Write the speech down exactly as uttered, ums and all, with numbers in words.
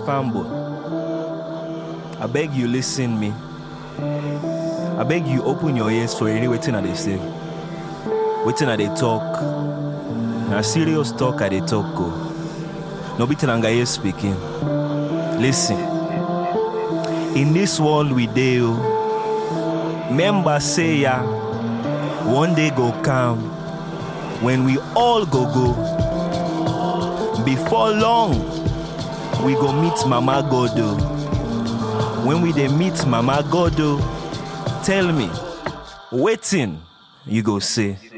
fanboy. I beg you listen me. I beg you open your ears for any waiting at they say. Waiting at they talk. Na serious talk at they talk go. No be Tilangaye speaking. Listen. In this world we deal. Member say ya. One day go come. When we all go go. Before long, we go meet Mama Godo. When we dey meet Mama Godo, tell me, waiting, you go say.